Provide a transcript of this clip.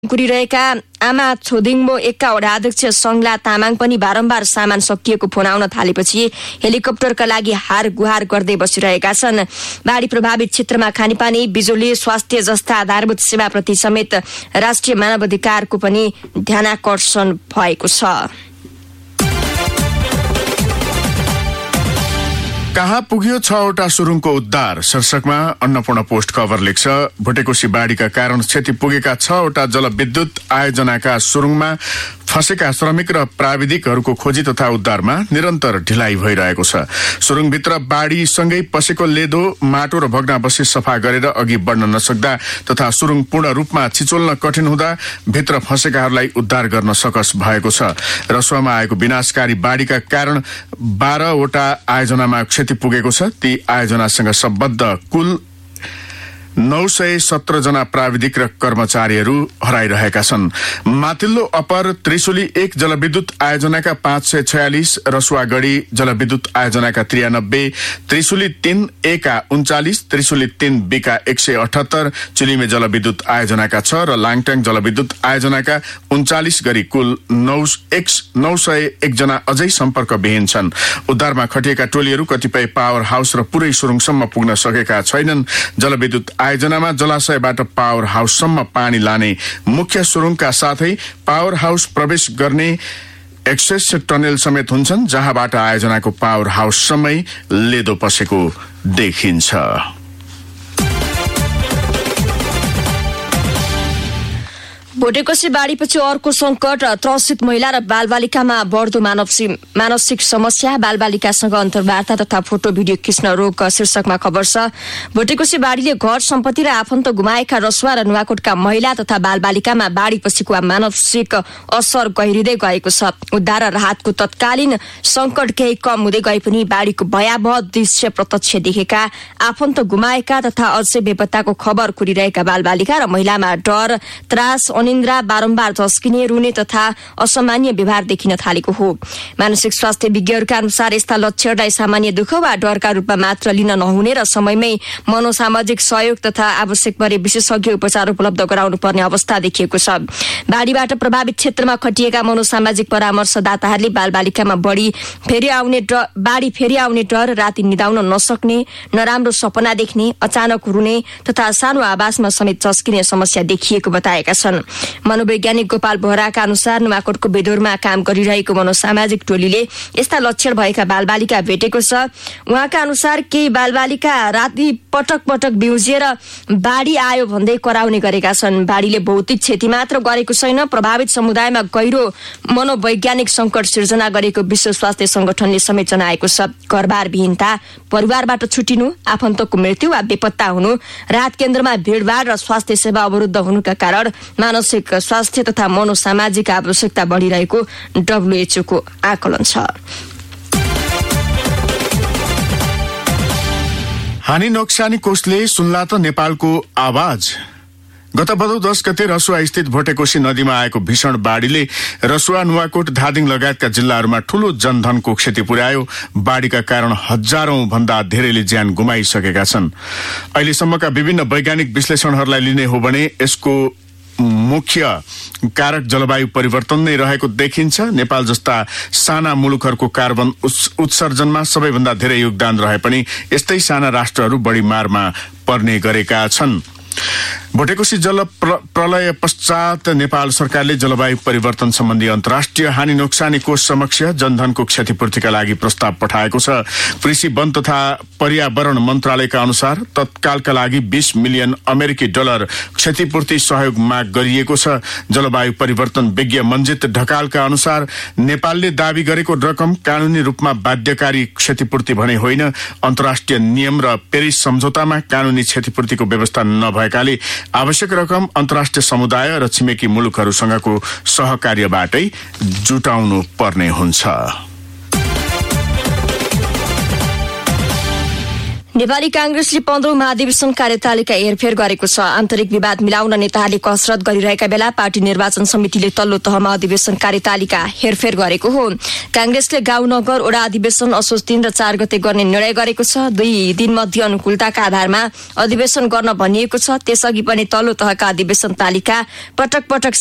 कुरिरहेका आमा छोदिङबो एकका वडा अध्यक्ष सङ्ला तामाङ पनि बारम्बार सामान सकिएको फोन आउन थालेपछि हेलिकप्टरका लागि हार गुहार गर्दै बसिरहेका छन्। बाढी प्रभावित क्षेत्रमा खानेपानी, बिजुली, स्वास्थ्य जस्ता आधारभूत सेवाप्रति समेत राष्ट्रिय मानव अधिकारको पनि ध्यानाकर्षण भएको छ। कहाँ पुग्यो 6वटा सुरुङको उद्धार शीर्षकमा अन्नपूर्ण पोस्ट खबर लेख्छ। भुटेकोशी बाढीका कारण क्षति पुगेका 6वटा जलविद्युत आयोजनाका सुरुङमा फँसेका श्रमिक र प्राविधिकहरूको खोजी तथा उद्धारमा निरन्तर ढिलाइ भइरहेको छ। सुरुङभित्र बाढीसँगै पसेको लेदो, माटो र भग्नावशेष सफा गरेर अघि बढ्न नसक्दा तथा सुरुङ पूर्ण रूपमा छिचोल्न कठिन हुँदा भित्र फँसेकाहरूलाई उद्धार गर्न सकस भएको छ। रसुवामा आएको विनाशकारी बाढीका कारण 12वटा आयोजनामा क्षति पुगेको छ। ती आयोजनासँग सम्बद्ध कुल 917 जना प्राविधिक र कर्मचारीहरू हराइरहेका छन्। माथिल्लो अपर त्रिशुली 1 जलविद्युत आयोजनाका 546, रसुवागढी जलविद्युत आयोजनाका 93, त्रिशुली 3 A का 39, त्रिशुली 3 B का 178, चिलिमे जलविद्युत आयोजनाका 6 र लाङट्याङ जलविद्युत आयोजनाका 39 गरी कुल 901 जना अझै सम्पर्कविहीन छन्। उद्धारमा खटिएका टोलीहरू कतिपय पावर हाउस र पुरै सुरुङसम्म पुग्न सकेका छैनन्। जलविद्युत आयोजनामा जलाशयबाट पावर हाउससम्म पानी लाने मुख्य सुरुङका साथै पावर हाउस प्रवेश गर्ने एक्सेस टनेल समेत हुन्छन्, जहाँबाट आयोजनाको पावर हाउससम्मै लेदो पसेको देखिन्छ। भुटेकोशी बाढीपछि अर्को संकट, त्रसित महिला र बालबालिकामा बढ्दो मानसिक समस्या, बालबालिकासँग अन्तर्वार्ता तथा फोटो भिडियो खिच्न रोक शीर्षकमा खबर छ। भुटेकोशी बाढीले घर सम्पत्ति र आफन्त गुमाएका रसुवा र नुवाकोटका महिला तथा बालबालिकामा बाढीपछिको मानसिक असर गहिरिँदै गएको छ। उद्धार र राहतको तत्कालीन संकट केही कम हुँदै गए पनि बाढीको भयावह दृश्य प्रत्यक्ष देखेका, आफन्त गुमाएका तथा अझै बेपत्ताको खबर कुरिरहेका बालबालिका र महिलामा डर, त्रास, अनिन्द्रा, बारम्बार झस्किने, रुने तथा असामान्य व्यवहार देखिन थालेको हो। मानसिक स्वास्थ्य विज्ञहरूका अनुसार यस्ता लक्षणलाई सामान्य दुःख वा डरका रूपमा मात्र लिन नहुने र समयमै मनोसामाजिक सहयोग तथा आवश्यक परे विशेषज्ञ उपचार उपलब्ध गराउनु पर्ने अवस्था देखिएको छ। बाढीबाट प्रभावित क्षेत्रमा खटिएका मनोसामाजिक परामर्शदाताहरूले बालबालिकामा बाढी फेरि आउने डर, राति निदाउन नसक्ने, नराम्रो सपना देख्ने, अचानक रुने तथा सानो आवाजमा समेत झस्किने समस्या देखिएको बताएका छन्। मनोवैज्ञानिक गोपाल बोहराका अनुसार नुवाकोटको बेदोरमा काम गरिरहेको मनोसामाजिक टोलीले यस्ता लक्षण भएका बालबालिका भेटेको छ। उहाँका अनुसार केही बालबालिका राति पटक पटक बिउजिएर बाढी आयो भन्दै कराउने गरेका छन्। बाढीले भौतिक क्षति मात्र गरेको छैन, प्रभावित समुदायमा गहिरो मनोवैज्ञानिक संकट सिर्जना गरेको विश्व स्वास्थ्य संगठनले समेत जनाएको छ। घरबार विहीनता, परिवारबाट छुटिनु, आफन्तको मृत्यु वा बेपत्ता हुनु, राहत केन्द्रमा भीड़भाड़ र स्वास्थ्य सेवा अवरुद्ध हुनुका कारण मानसिक स्वास्थ्य तथा मनोसामाजिक आवश्यकता बढिरहेको WHO को आकलन छ। हानि नोक्सानी कोषले सुन्ला त नेपालको आवाज। गत भदौ 10 गते रसुवा स्थित भुटेकोशी नदीमा आएको भीषण बाढीले रसुवा, नुवाकोट, धादिङ लगायतका जिल्लाहरूमा ठूलो जनधनको क्षति पुर्यायो। बाढीका कारण हजारौं भन्दा धेरैले ज्यान गुमाइसकेका छन्। अहिलेसम्मका विभिन्न वैज्ञानिक विश्लेषणहरूलाई लिने हो भने यसको मुख्य कारक जलवायु परिवर्तन नै रहेको देखिन्छ। नेपाल जस्ता साना मुलुकहरूको कार्बन उत्सर्जनमा सबैभन्दा धेरै योगदान रहे पनि यस्तै साना राष्ट्रहरू बढी मारमा पर्ने गरेका छन्। भुटेकोशी जल प्रलय पश्चात नेपाल सरकारले जलवायु परिवर्तन सम्बन्धी अन्तर्राष्ट्रिय हानि नोक्सानी कोष समक्ष जनधनको क्षतिपूर्तिका लागि प्रस्ताव पठाएको छ। कृषि, वन तथा पर्यावरण मन्त्रालयका अनुसार तत्कालका लागि $20 मिलियन अमेरिकी डलर क्षतिपूर्ति सहयोग माग गरिएको छ। जलवायु परिवर्तन विज्ञ मन्जित ढकालका अनुसार नेपालले दावी गरेको रकम कानूनी रूपमा बाध्यकारी क्षतिपूर्ति भने होइन। अन्तर्राष्ट्रिय नियम र पेरिस सम्झौतामा कानूनी क्षतिपूर्तिको व्यवस्था नभएकाले आवश्यक रकम अन्तर्राष्ट्रिय समुदाय र छिमेकी मुलुकहरूसँगको सहकार्यबाटै जुटाउनु पर्ने हुन्छ। नेपाली कांग्रेसले 15औं महाधिवेशन कार्यतालिका हेरफेर गरेको छ। आन्तरिक विवाद मिलाउन नेताहरूले कसरत गरिरहेका बेला पार्टी निर्वाचन समितिले तल्लो तहमा अधिवेशन कार्यतालिका हेरफेर गरेको हो। कांग्रेसले गाउँ नगर वडा अधिवेशन असोज 3 र 4 गते गर्ने निर्णय गरेको छ। 2 दिनमध्ये अनुकूलताका आधारमा अधिवेशन गर्न भनिएको छ। त्यसअघि पनि तल्लो तहका अधिवेशन तालिका पटक पटक